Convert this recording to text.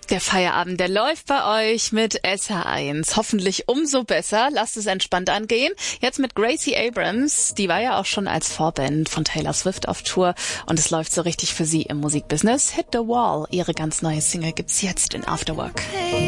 Der Feierabend, der läuft bei euch mit SH1. Hoffentlich umso besser. Lasst es entspannt angehen. Jetzt mit Gracie Abrams. Die war ja auch schon als Vorband von Taylor Swift auf Tour. Und es läuft so richtig für sie im Musikbusiness. Hit the Wall. Ihre ganz neue Single gibt's jetzt in Afterwork.